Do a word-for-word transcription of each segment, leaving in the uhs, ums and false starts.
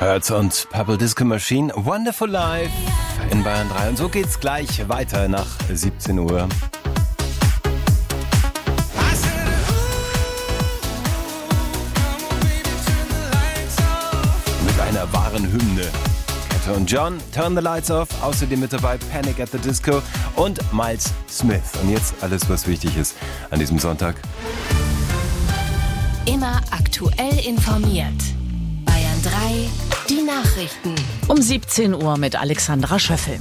Hurts und Purple Disco Machine, Wonderful Life in Bayern drei. Und so geht's gleich weiter nach siebzehn Uhr. Mit einer wahren Hymne. Kette und John, Turn the Lights Off. Außerdem mit dabei Panic at the Disco und Miles Smith. Und jetzt alles, was wichtig ist an diesem Sonntag. Immer aktuell informiert. Bayern drei, die Nachrichten. Um siebzehn Uhr mit Alexandra Schöffel.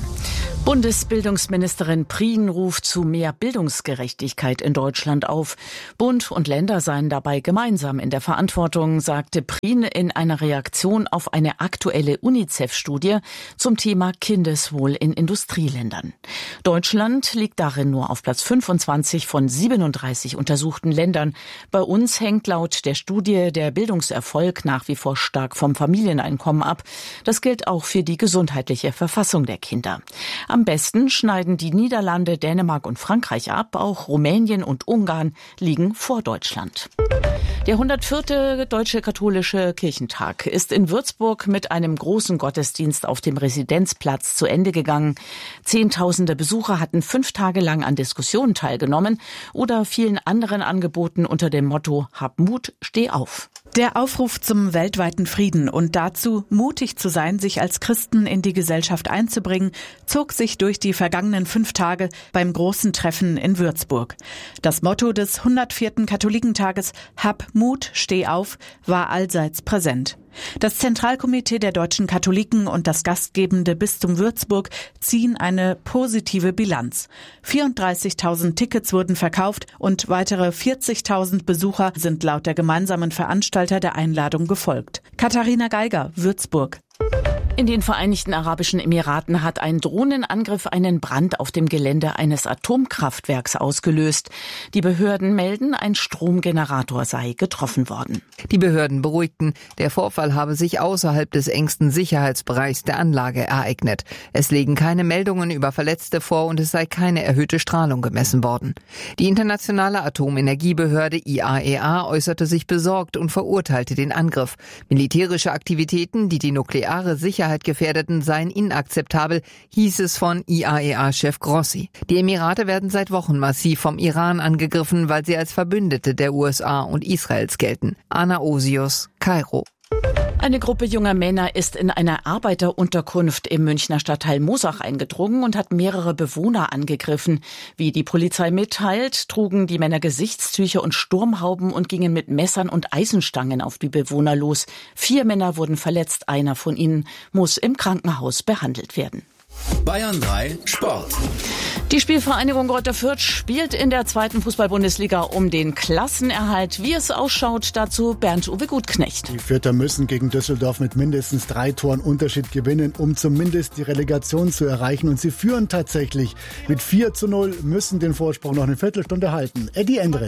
Bundesbildungsministerin Prien ruft zu mehr Bildungsgerechtigkeit in Deutschland auf. Bund und Länder seien dabei gemeinsam in der Verantwortung, sagte Prien in einer Reaktion auf eine aktuelle UNICEF-Studie zum Thema Kindeswohl in Industrieländern. Deutschland liegt darin nur auf Platz fünfundzwanzig von siebenunddreißig untersuchten Ländern. Bei uns hängt laut der Studie der Bildungserfolg nach wie vor stark vom Familieneinkommen ab. Das gilt auch für die gesundheitliche Verfassung der Kinder. Am besten schneiden die Niederlande, Dänemark und Frankreich ab. Auch Rumänien und Ungarn liegen vor Deutschland. Der hundertvierte Deutsche Katholische Kirchentag ist in Würzburg mit einem großen Gottesdienst auf dem Residenzplatz zu Ende gegangen. Zehntausende Besucher hatten fünf Tage lang an Diskussionen teilgenommen oder vielen anderen Angeboten unter dem Motto Hab Mut, steh auf. Der Aufruf zum weltweiten Frieden und dazu, mutig zu sein, sich als Christen in die Gesellschaft einzubringen, zog sich durch die vergangenen fünf Tage beim großen Treffen in Würzburg. Das Motto des hundertvierten Katholikentages Hab Mut, steh auf war allseits präsent. Das Zentralkomitee der deutschen Katholiken und das gastgebende Bistum Würzburg ziehen eine positive Bilanz. vierunddreißigtausend Tickets wurden verkauft und weitere vierzigtausend Besucher sind laut der gemeinsamen Veranstalter der Einladung gefolgt. Katharina Geiger, Würzburg. In den Vereinigten Arabischen Emiraten hat ein Drohnenangriff einen Brand auf dem Gelände eines Atomkraftwerks ausgelöst. Die Behörden melden, ein Stromgenerator sei getroffen worden. Die Behörden beruhigten, der Vorfall habe sich außerhalb des engsten Sicherheitsbereichs der Anlage ereignet. Es liegen keine Meldungen über Verletzte vor und es sei keine erhöhte Strahlung gemessen worden. Die internationale Atomenergiebehörde I A E A äußerte sich besorgt und verurteilte den Angriff. Militärische Aktivitäten, die die nukleare Sicherheit gefährdeten, seien inakzeptabel, hieß es von I A E A-Chef Grossi. Die Emirate werden seit Wochen massiv vom Iran angegriffen, weil sie als Verbündete der U S A und Israels gelten. Anna Osius, Kairo. Eine Gruppe junger Männer ist in eine Arbeiterunterkunft im Münchner Stadtteil Moosach eingedrungen und hat mehrere Bewohner angegriffen. Wie die Polizei mitteilt, trugen die Männer Gesichtstücher und Sturmhauben und gingen mit Messern und Eisenstangen auf die Bewohner los. Vier Männer wurden verletzt, einer von ihnen muss im Krankenhaus behandelt werden. Bayern drei Sport. Die Spielvereinigung Greuther Fürth spielt in der zweiten Fußball-Bundesliga um den Klassenerhalt. Wie es ausschaut, dazu Bernd-Uwe Gutknecht. Die Fürther müssen gegen Düsseldorf mit mindestens drei Toren Unterschied gewinnen, um zumindest die Relegation zu erreichen. Und sie führen tatsächlich mit vier zu null, müssen den Vorsprung noch eine Viertelstunde halten. Eddie Endres.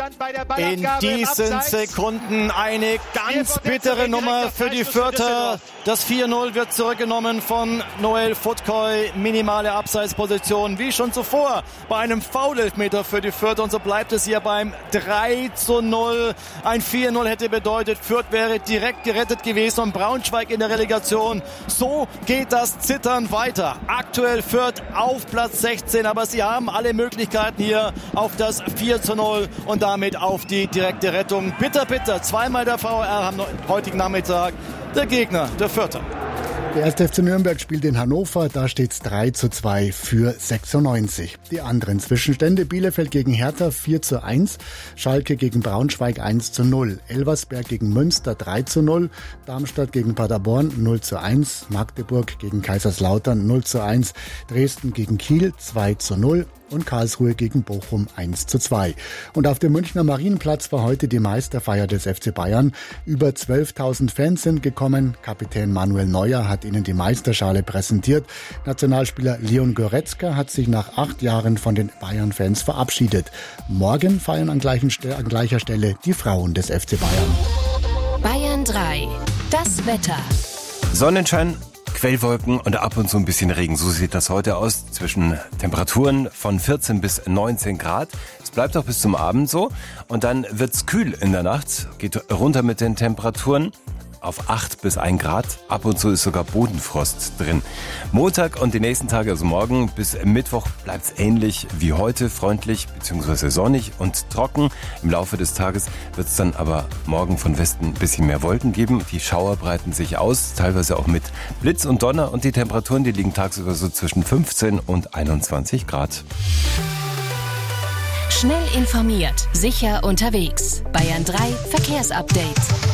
In diesen Sekunden eine ganz bittere Nummer für die Fürther. Das vier null wird zurückgenommen von Noel Futkoi. Minimale Abseitsposition, wie schon zuvor bei einem Foul-Elfmeter für die Fürther. Und so bleibt es hier beim drei zu null. Ein vier null hätte bedeutet, Fürth wäre direkt gerettet gewesen und Braunschweig in der Relegation. So geht das Zittern weiter. Aktuell Fürth auf Platz sechzehn, aber sie haben alle Möglichkeiten hier auf das vier zu null und damit auf die direkte Rettung. Bitter, bitter. Zweimal der V R am heutigen Nachmittag. Der Gegner, der Fürther. Der erste F C Nürnberg spielt in Hannover, da steht's drei zu zwei für sechsundneunzig. Die anderen Zwischenstände: Bielefeld gegen Hertha vier zu eins, Schalke gegen Braunschweig eins zu null, Elversberg gegen Münster drei zu null, Darmstadt gegen Paderborn null zu eins, Magdeburg gegen Kaiserslautern null zu eins, Dresden gegen Kiel zwei zu null und Karlsruhe gegen Bochum eins zu zwei. Und auf dem Münchner Marienplatz war heute die Meisterfeier des F C Bayern. Über zwölftausend Fans sind gekommen. Kapitän Manuel Neuer hat ihnen die Meisterschale präsentiert. Nationalspieler Leon Goretzka hat sich nach acht Jahren von den Bayern-Fans verabschiedet. Morgen feiern an, gleichen, an gleicher Stelle die Frauen des F C Bayern. Bayern drei, das Wetter. Sonnenschein, Quellwolken und ab und zu ein bisschen Regen. So sieht das heute aus, zwischen Temperaturen von vierzehn bis neunzehn Grad. Es bleibt auch bis zum Abend so und dann wird's kühl in der Nacht, geht runter mit den Temperaturen. auf acht bis ein Grad. Ab und zu ist sogar Bodenfrost drin. Montag und die nächsten Tage, also morgen bis Mittwoch, bleibt es ähnlich wie heute, freundlich bzw. sonnig und trocken. Im Laufe des Tages wird es dann aber morgen von Westen ein bisschen mehr Wolken geben. Die Schauer breiten sich aus, teilweise auch mit Blitz und Donner, und die Temperaturen, die liegen tagsüber so zwischen fünfzehn und einundzwanzig Grad. Schnell informiert, sicher unterwegs. Bayern drei Verkehrsupdate.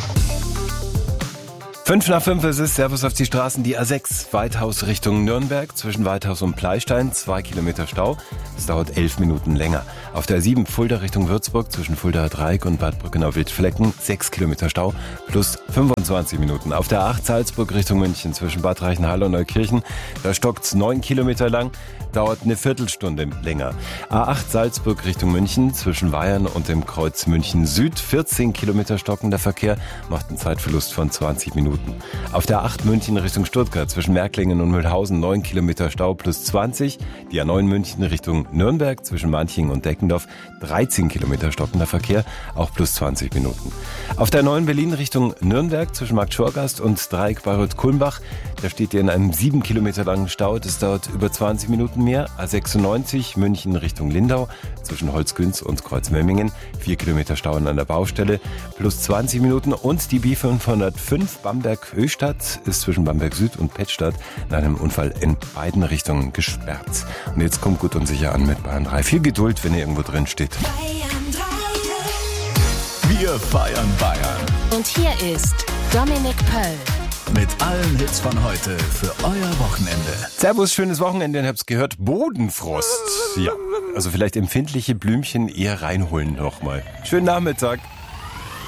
Fünf nach fünf ist es, Servus auf die Straßen, die A sechs, Weithaus Richtung Nürnberg, zwischen Weithaus und Pleystein, zwei Kilometer Stau. Es dauert elf Minuten länger. Auf der A sieben, Fulda Richtung Würzburg, zwischen Fuldaer Dreieck und Bad Brückenau-Wildflecken, sechs Kilometer Stau, plus fünfundzwanzig Minuten. Auf der A acht, Salzburg Richtung München, zwischen Bad Reichenhall und Neukirchen, da stockt's neun Kilometer lang, dauert eine Viertelstunde länger. A acht, Salzburg Richtung München, zwischen Weyern und dem Kreuz München Süd, vierzehn Kilometer stockender Verkehr, macht einen Zeitverlust von zwanzig Minuten. Auf der A acht München Richtung Stuttgart, zwischen Märklingen und Mühlhausen, neun Kilometer Stau plus zwanzig. Die A neun München Richtung Nürnberg, zwischen Manching und Deckendorf, dreizehn Kilometer stockender Verkehr, auch plus zwanzig Minuten. Auf der A neun Berlin Richtung Nürnberg, zwischen Markt Schorgast und Dreieck Bayreuth-Kulmbach, da steht ihr in einem sieben Kilometer langen Stau, das dauert über zwanzig Minuten mehr. A sechsundneunzig München Richtung Lindau, zwischen Holzgünz und Kreuzmemmingen, vier Kilometer Stau an der Baustelle, plus zwanzig Minuten. Und die B fünfhundertfünf Bamberg-Höchstadt ist zwischen Bamberg Süd und Pettstadt in einem Unfall in beiden Richtungen gesperrt. Und jetzt kommt gut und sicher an mit Bayern drei. Viel Geduld, wenn ihr irgendwo drin steht. Wir feiern Bayern. Und hier ist Dominik Pöll. Mit allen Hits von heute für euer Wochenende. Servus, schönes Wochenende. Ihr habt's gehört, Bodenfrost. Ja, also vielleicht empfindliche Blümchen eher reinholen nochmal. Schönen Nachmittag.